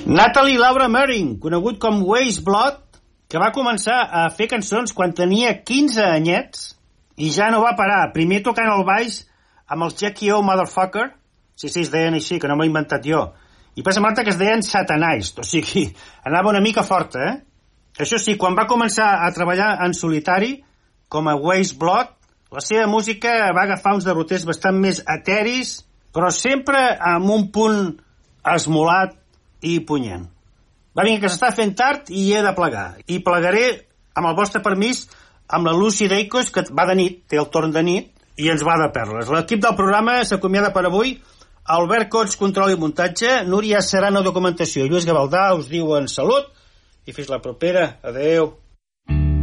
Natalie Laura Merring, conegut com Weyes Blood, que va començar a fer cançons quan tenia 15 anyets i ja no va parar. Primer tocant el baix amb els Jackie O Motherfucker, sí, es deien així, que no m'ho he inventat jo, i per l'altre que es deien Satanized, o sigui, anava una mica forta, eh? Això sí, quan va començar a treballar en solitari, com a Weyes Blood, la seva música va agafar uns derroters bastant més eteris, però sempre amb un punt esmolat i punyent. Va, vinga, que s'està fent tard i he de plegar. I plegaré, amb el vostre permís, amb la Lucy Dacus, que va de nit, té el torn de nit, i ens va de perles. L'equip del programa s'acomiada per avui. Albert Cots, control i muntatge. Núria Serrano, documentació. Lluís Gavaldà us diuen salut i fins la propera. Adeu.